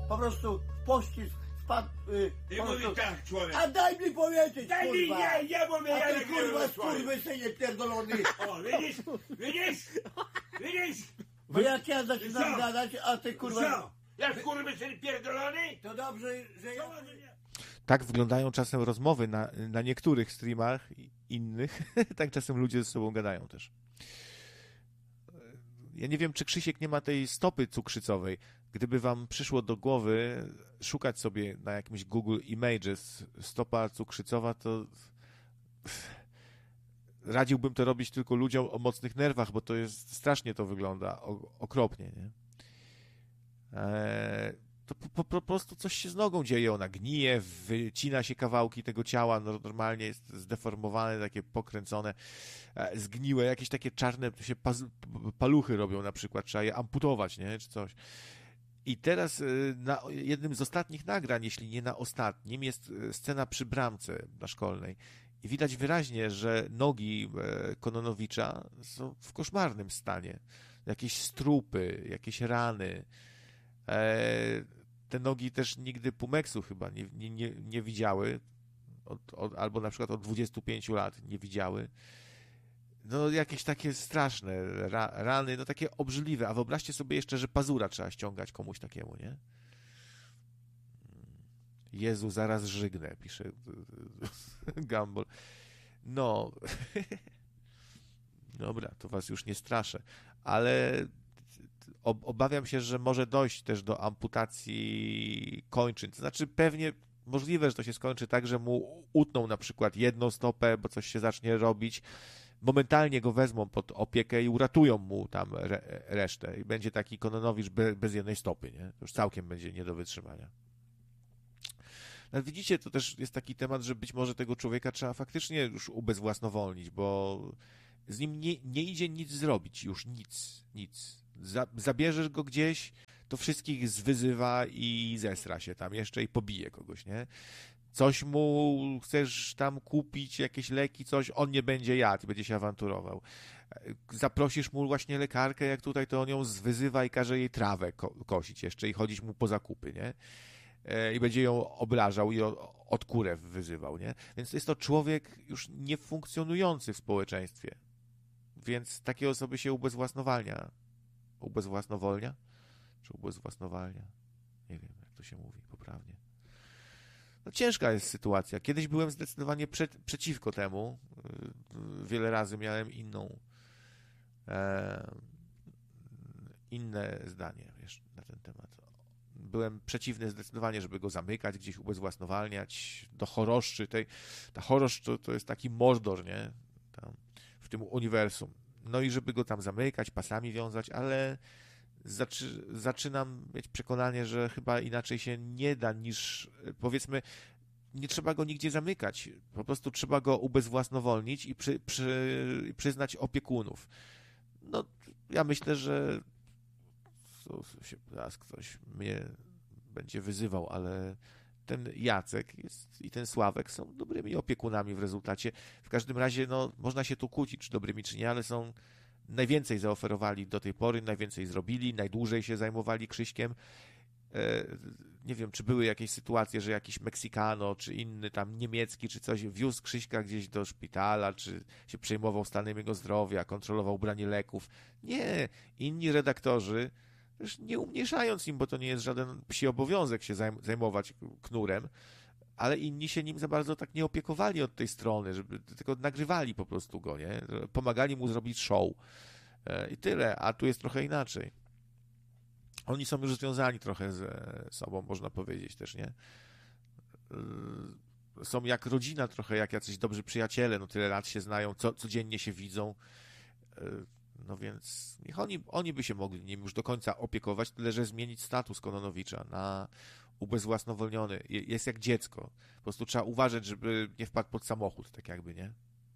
po prostu w pościg spadł... I mówi tak, człowiek. A daj mi powiedzieć, Daj mi, kurwa! nie mówię, A ja ty, tak kurwa, mówię, człowiek. skurwysynie pierdolony! O, widzisz? Bo jak ja zaczynam Co? gadać, a ty, kurwa... Co? Ja skurwysyn pierdolony? To dobrze, że ja... Tak wyglądają czasem rozmowy na niektórych streamach innych. Tak czasem ludzie ze sobą gadają też. Ja nie wiem, czy Krzysiek nie ma tej stopy cukrzycowej. Gdyby wam przyszło do głowy szukać sobie na jakimś Google Images stopa cukrzycowa, to radziłbym to robić tylko ludziom o mocnych nerwach, bo to jest strasznie to wygląda, okropnie, nie? To po prostu coś się z nogą dzieje, ona gnije, wycina się kawałki tego ciała, normalnie jest zdeformowane, takie pokręcone, zgniłe, jakieś takie czarne się paluchy robią na przykład, trzeba je amputować, nie, czy coś. I teraz na jednym z ostatnich nagrań, jeśli nie na ostatnim, jest scena przy bramce na Szkolnej. I widać wyraźnie, że nogi Kononowicza są w koszmarnym stanie. Jakieś strupy, jakieś rany. Te nogi też nigdy Pumeksu chyba nie widziały, albo na przykład od 25 lat nie widziały. No jakieś takie straszne rany, no takie obrzydliwe, a wyobraźcie sobie jeszcze, że pazura trzeba ściągać komuś takiemu, nie? Jezu, zaraz żygnę, pisze Gumball. No, dobra, to was już nie straszę, ale obawiam się, że może dojść też do amputacji kończyn. To znaczy pewnie możliwe, że to się skończy tak, że mu utną na przykład jedną stopę, bo coś się zacznie robić. Momentalnie go wezmą pod opiekę i uratują mu tam resztę. I będzie taki Kononowicz bez jednej stopy, nie? To już całkiem będzie nie do wytrzymania. No widzicie, to też jest taki temat, że być może tego człowieka trzeba faktycznie już ubezwłasnowolnić, bo z nim nie idzie nic zrobić, już nic. Zabierzesz go gdzieś, to wszystkich zwyzywa i zesra się tam jeszcze i pobije kogoś, nie? Coś mu chcesz tam kupić, jakieś leki, coś, on nie będzie jadł, będzie się awanturował. Zaprosisz mu właśnie lekarkę, jak tutaj, to on ją zwyzywa i każe jej trawę kosić jeszcze i chodzić mu po zakupy, nie? I będzie ją obrażał i od kurew wyzywał, nie? Więc jest to człowiek już niefunkcjonujący w społeczeństwie. Więc takie osoby się ubezwłasnowalnia. Ubezwłasnowolnia? Czy ubezwłasnowalnia? Nie wiem, jak to się mówi poprawnie. No ciężka jest sytuacja. Kiedyś byłem zdecydowanie przeciwko temu. Wiele razy miałem inne zdanie wiesz, na ten temat. Byłem przeciwny zdecydowanie, żeby go zamykać, gdzieś ubezwłasnowalniać do choroszczy. Ta choroszcz to jest taki Mordor, nie? Tam, w tym uniwersum. No i żeby go tam zamykać, pasami wiązać, ale zaczynam mieć przekonanie, że chyba inaczej się nie da niż, powiedzmy, nie trzeba go nigdzie zamykać. Po prostu trzeba go ubezwłasnowolnić i przyznać opiekunów. No, ja myślę, że teraz ktoś mnie będzie wyzywał, ale ten Jacek i ten Sławek są dobrymi opiekunami w rezultacie. W każdym razie, no, można się tu kłócić, czy dobrymi, czy nie, ale są najwięcej zaoferowali do tej pory, najwięcej zrobili, najdłużej się zajmowali Krzyśkiem. Nie wiem, czy były jakieś sytuacje, że jakiś Meksykano, czy inny tam niemiecki, czy coś wiózł Krzyśka gdzieś do szpitala, czy się przejmował stanem jego zdrowia, kontrolował branie leków. Nie, inni redaktorzy, też nie umniejszając im, bo to nie jest żaden psi obowiązek się zajmować knurem, ale inni się nim za bardzo tak nie opiekowali od tej strony, żeby tylko nagrywali po prostu go, nie? Pomagali mu zrobić show. I tyle, a tu jest trochę inaczej. Oni są już związani trochę ze sobą, można powiedzieć też, nie? Są jak rodzina trochę, jak jacyś dobrzy przyjaciele, no tyle lat się znają, codziennie się widzą. No więc niech oni by się mogli nim już do końca opiekować, tyle że zmienić status Kononowicza na ubezwłasnowolniony. Jest jak dziecko. Po prostu trzeba uważać, żeby nie wpadł pod samochód, tak jakby, nie?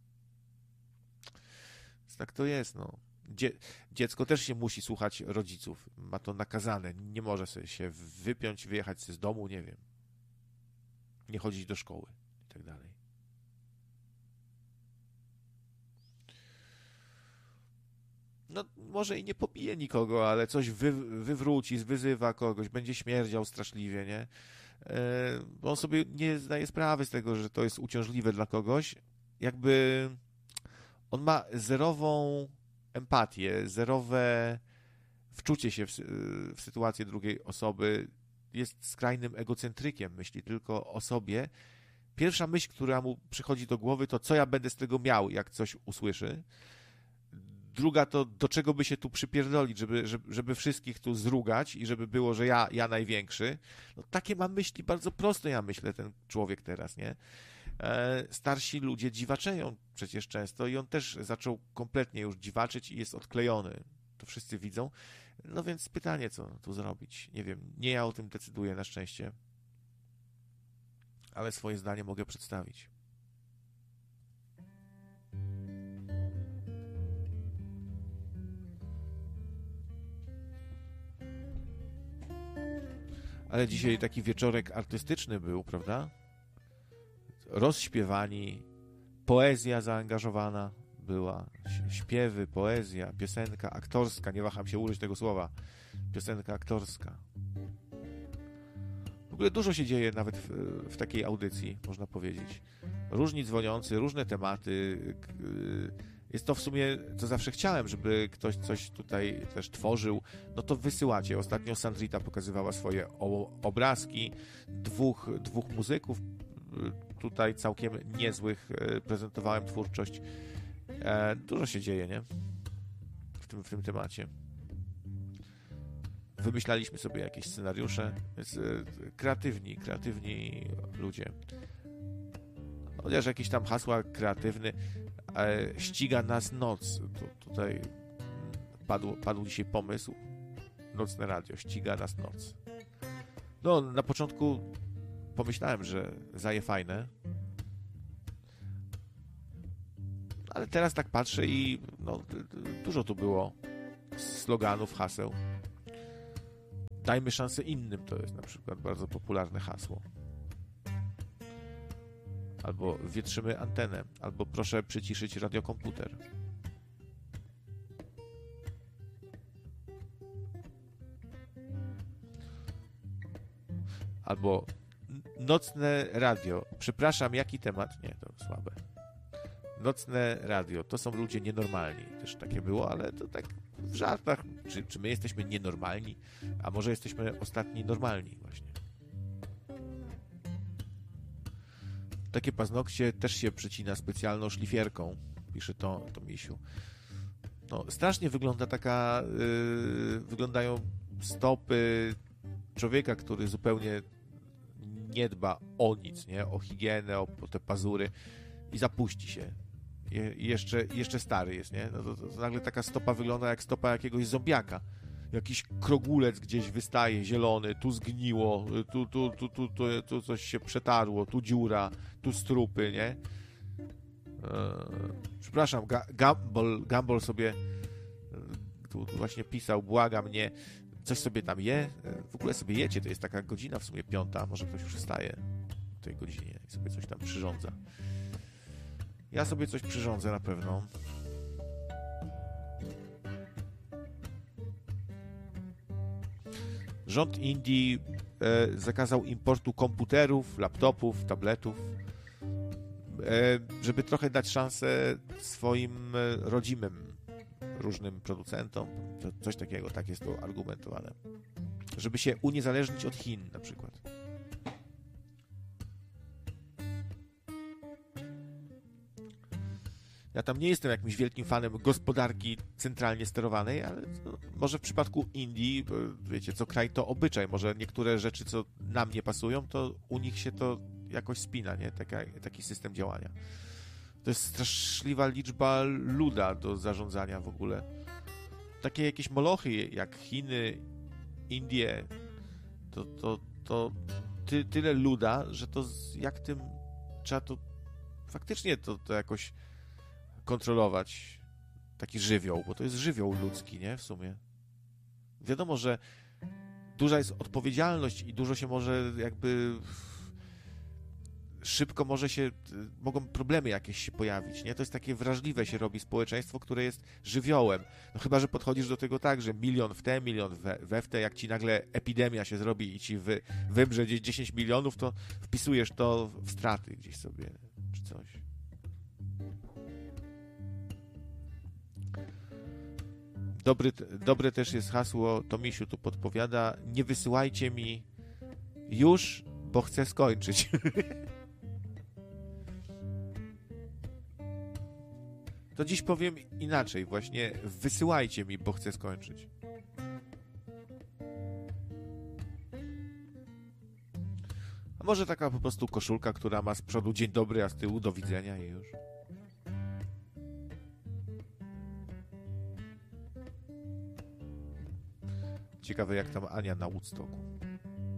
Więc tak to jest, no. Dziecko też się musi słuchać rodziców. Ma to nakazane. Nie może sobie się wypiąć, wyjechać z domu, nie wiem. Nie chodzić do szkoły i tak dalej. no może i nie pobije nikogo, ale coś wywróci, wyzywa kogoś, będzie śmierdział straszliwie, nie? Bo on sobie nie zdaje sprawy z tego, że to jest uciążliwe dla kogoś. Jakby on ma zerową empatię, zerowe wczucie się w sytuację drugiej osoby, jest skrajnym egocentrykiem, myśli tylko o sobie. Pierwsza myśl, która mu przychodzi do głowy, to co ja będę z tego miał, jak coś usłyszy. Druga to do czego by się tu przypierdolić, żeby wszystkich tu zrugać i żeby było, że ja największy. No, takie ma myśli bardzo prosto, ja myślę, ten człowiek teraz, nie? Starsi ludzie dziwaczeją przecież często i on też zaczął kompletnie już dziwaczyć i jest odklejony. To wszyscy widzą. No więc pytanie, co tu zrobić? Nie wiem, nie ja o tym decyduję na szczęście, ale swoje zdanie mogę przedstawić. Ale dzisiaj taki wieczorek artystyczny był, prawda? Rozśpiewani, poezja zaangażowana była, śpiewy, poezja, piosenka aktorska, nie waham się użyć tego słowa, piosenka aktorska. W ogóle dużo się dzieje nawet w takiej audycji, można powiedzieć. Różni dzwoniący, różne tematy. Jest to w sumie, co zawsze chciałem, żeby ktoś coś tutaj też tworzył. No to wysyłacie. Ostatnio Sandrita pokazywała swoje obrazki. Dwóch muzyków tutaj całkiem niezłych prezentowałem twórczość. Dużo się dzieje, nie? W tym temacie. Wymyślaliśmy sobie jakieś scenariusze. Więc kreatywni ludzie. Chociaż jakieś tam hasła kreatywne. Ściga nas noc. Tutaj padł dzisiaj pomysł. Nocne radio. Ściga nas noc. No, na początku pomyślałem, że zaje fajne. Ale teraz tak patrzę i no, dużo tu było sloganów, haseł. Dajmy szansę innym, to jest na przykład bardzo popularne hasło. Albo wietrzymy antenę, albo proszę przyciszyć radiokomputer. Albo nocne radio. Przepraszam, jaki temat? Nie, to słabe. Nocne radio. To są ludzie nienormalni. Też takie było, ale to tak w żartach. Czy my jesteśmy nienormalni? A może jesteśmy ostatni normalni właśnie. Takie paznokcie też się przecina specjalną szlifierką. Pisze to Misiu. No, strasznie wygląda wyglądają stopy człowieka, który zupełnie nie dba o nic, nie? O higienę, o te pazury i zapuści się. I jeszcze stary jest, nie? No to nagle taka stopa wygląda jak stopa jakiegoś zombiaka. Jakiś krogulec gdzieś wystaje, zielony, tu zgniło, tu coś się przetarło, tu dziura, tu strupy, nie? Przepraszam, Gumball sobie tu właśnie pisał, błaga mnie, coś sobie tam je, w ogóle sobie jecie, to jest taka godzina w sumie 5, może ktoś już wstaje w tej godzinie i sobie coś tam przyrządza. Ja sobie coś przyrządzę na pewno. Rząd Indii zakazał importu komputerów, laptopów, tabletów, żeby trochę dać szansę swoim rodzimym różnym producentom. Coś takiego, tak jest to argumentowane. Żeby się uniezależnić od Chin na przykład. Ja tam nie jestem jakimś wielkim fanem gospodarki centralnie sterowanej, ale no, może w przypadku Indii, wiecie, co kraj to obyczaj. Może niektóre rzeczy, co nam nie pasują, to u nich się to jakoś spina, nie? Taki system działania. To jest straszliwa liczba luda do zarządzania w ogóle. Takie jakieś molochy jak Chiny, Indie, to tyle luda, że to jak tym trzeba to faktycznie to jakoś kontrolować, taki żywioł, bo to jest żywioł ludzki, nie? W sumie. Wiadomo, że duża jest odpowiedzialność i dużo się może jakby szybko mogą problemy jakieś się pojawić, nie? To jest takie wrażliwe się robi społeczeństwo, które jest żywiołem. No chyba, że podchodzisz do tego tak, że milion w te, milion we w te, jak ci nagle epidemia się zrobi i ci wymrze gdzieś 10 milionów, to wpisujesz to w straty gdzieś sobie, czy coś. Dobre też jest hasło, Tomisiu tu podpowiada, nie wysyłajcie mi już, bo chcę skończyć. To dziś powiem inaczej, właśnie wysyłajcie mi, bo chcę skończyć. A może taka po prostu koszulka, która ma z przodu dzień dobry, a z tyłu do widzenia i już. Ciekawe jak tam Ania na Woodstocku.